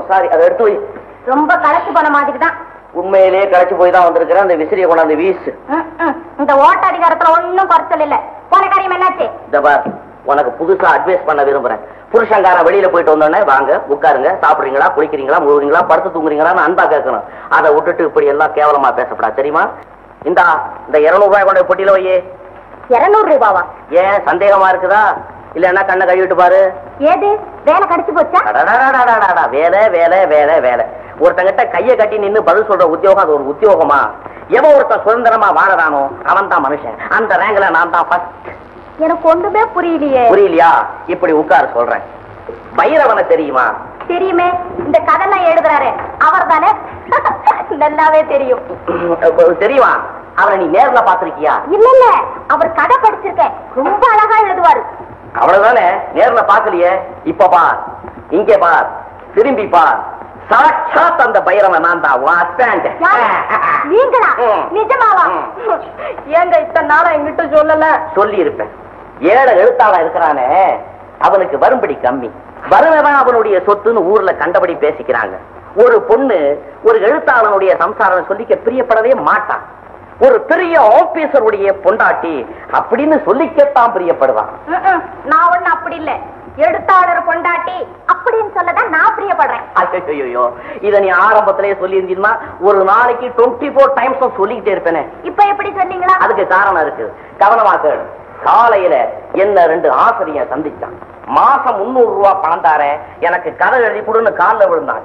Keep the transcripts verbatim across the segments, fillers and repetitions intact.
Sorry, அதை எடுத்து வை. ரொம்ப களைச்சு போன மாதிரி தான். உண்மையிலேயே களைச்சு போய் தான் வந்திருக்கிறேன். அந்த விசிறியை கொண்டாந்து வீசு. இந்த ஓட்ட அதிகாரத்துல ஒன்னும் குறைச்சல் இல்ல. போன காரியம் என்னாச்சு? இந்த பார், உனக்கு புதுசா அட்வைஸ் பண்ண விரும்புறேன். புருஷங்காரன் வெளியில போயிட்டு வந்தோடனே வாங்க உட்காருங்க, சாப்பிடுறீங்களா, குளிக்கிறீங்களா, முழுகிறீங்களா, படுத்து தூங்குறீங்களான்னு அன்பா கேட்கணும். அதை விட்டுட்டு இப்படி எல்லாம் கேவலமா பேசப்படாது, தெரியுமா? இந்தா இந்த இருநூறு ரூபாய் கொண்ட பொட்டியில வையே. இருநூறு ரூபாவா? ஏன் சந்தேகமா இருக்குதா? இல்லன்னா கண்ணை கழுவிட்டு பாரு. ஏது வேலை கடிச்சு போச்சா? வேலை வேலை வேலை வேலை. ஒருத்தங்கிட்ட கைய கட்டி நின்னு பதில் சொல்ற உத்தியோகம் அது ஒரு உத்தியோகமா? எவன் ஒருத்தன் சுதந்திரமா வாழறானோ அவன் தான் மனுஷன். அந்த ரேங்க்ல நான் தான் ஃபர்ஸ்ட். எனக்கு ஒண்ணுமே புரியலையே. புரியலையா? இப்படி உட்கார சொல்றேன். பைரவனை தெரியுமா? தெரியுமே. இந்த கதை எழுதுறாரு அவர் தானே? நல்லாவே தெரியும். தெரியுமா? அவரை நீ நேர்ல பாத்திருக்கியா? இல்ல இல்ல, அவர் கதை படிச்சிருக்கேன். ரொம்ப அழகா எழுதுவாரு. அவ்வளவுதானே, நேர்ல பாக்கலையே. இப்ப பார், இங்க பார், திரும்பி பார். சாட்சாத் அந்த பைரவன் நான் தான். நீங்களா? நிஜமாவா? ஏங்க இத்தனை நாளா எங்கிட்ட சொல்லல? சொல்லி இருப்பேன். ஏழை எழுத்தாளா இருக்கிறானே அவனுக்கு வரும்படி கம்மி. வருவன் அவனுடைய சொத்துன்னு ஊர்ல கண்டபடி பேசிக்கிறாங்க. ஒரு பொண்ணு ஒரு எழுத்தாளனுடைய சம்சாரம் சொல்லிக்க பிரியப்படவே மாட்டான். ஒரு பெரிய ஆபீசருடைய பொண்டாட்டி அப்படின்னு சொல்லிக்கத்தான் பிரியப்படுவான். நான் ஒண்ணு அப்படி இல்ல. எழுத்தாளர் பொண்டாட்டி அப்படின்னு சொல்லதான் நான் பிரியப்படுறேன். ஐயோ, இத நீ ஆரம்பத்திலேயே சொல்லி இருந்தீங்கன்னா ஒரு நாளைக்கு டுவெண்ட்டி போர் டைம்ஸ் சொல்லிக்கிட்டே இருப்பேனே. இப்ப எப்படி சொன்னீங்களா? அதுக்கு காரணம் இருக்கு, கவனமா கேளு. காலையில என்ன ரெண்டு ஆசிரியர் சந்திச்சான். மாசம் முன்னூறு ரூபாய் பணம் தாரேன், எனக்கு கதை எழுதி கொடுன்னு காலில் விழுந்தான்.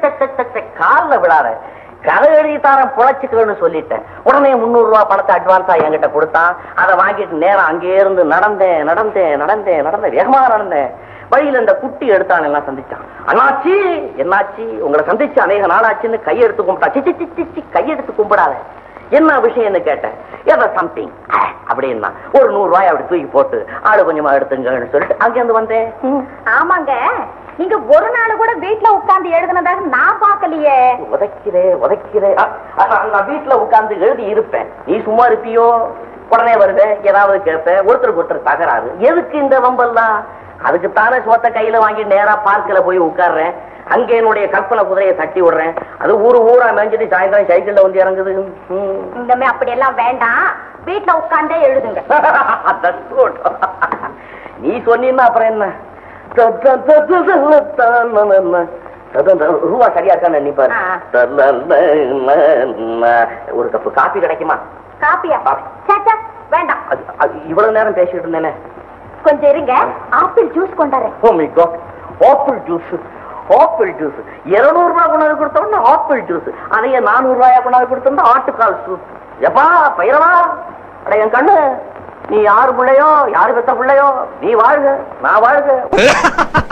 காலில் விழாத, கதை எழுதி தாரன் புழைச்சுக்கன்னு சொல்லிட்டேன். உடனே முன்னூறு ரூபாய் பணத்தை அட்வான்ஸா என்கிட்ட கொடுத்தான். அதை வாங்கிட்டு நேரம் அங்கே இருந்து நடந்தேன் நடந்தேன் நடந்தேன் நடந்தேன் வேகமா நடந்தேன். வழியில இந்த குட்டி எடுத்தான் எல்லாம் சந்திச்சான். அண்ணாச்சி என்னாச்சு, உங்களை சந்திச்சு அநேக நாளாச்சுன்னு கையெடுத்து கும்பிட்டா. சி சி சி கையெடுத்து கும்பிடாத, என்ன விஷயம்னு கேட்டேன். ஏதோ சம்திங் அப்படின்னா ஒரு நூறு ரூபாய் அப்படி தூக்கி போட்டு ஆளு கொஞ்சமா எடுத்துங்கன்னு சொல்லிட்டு அங்கிருந்து வந்தேன். ஆமாங்க, நீங்க ஒரு நாள் கூட வீட்டுல உட்கார்ந்து எழுதுனதாக நான் பாக்கலையே. உதைக்கிறே உதைக்கிறே. நான் வீட்டுல உட்கார்ந்து எழுதி இருப்பேன், நீ சும்மா இருப்பியோ? உடனே வருவேன், ஏதாவது கேட்பேன், ஒருத்தருக்கு ஒருத்தர் தகராறு. எதுக்கு இந்த வம்பெல்லாம்? அதுக்குத்தானே சோத்த கையில வாங்கி நேரா பார்க்கல போய் உட்கார்றேன். அங்க என்னுடைய கற்பனை குதிரையை தட்டி விடுறேன். அது ஊரு ஊரா மேஞ்சிட்டு சாயந்தரம் சைக்கிள்ல வந்து இறங்குது. இந்தமே அப்படி எல்லாம் வேண்டாம், வீட்டுல உட்கார்ந்தே எழுதுங்க. நீ சொன்னீன்னா அப்புறம் என்ன? ரூபா சரியா இருக்கான்னு நீ பாரு. ஒரு கப்பு காபி கிடைக்குமா? காப்பியா? வேண்டாம். இவ்வளவு நேரம் பேசிட்டு இருந்தேனே. கொஞ்சம் இருங்க, apple juice கொண்டாறேன். Apple juice apple juice இருநூறு ரூபாய் கொண்டாந்து கொடுத்தோம்னா ஆப்பிள் ஜூஸ், அதையே நானூறு ரூபாயா கொண்டாந்து கொடுத்தோம்னா ஆட்டுக்கால் சூப். எப்பா பைரவா, அட என் கண்ணு, நீ யாரு பிள்ளையோ யாரு பெத்த பிள்ளையோ, நீ வாழ்க நான் வாழ்க.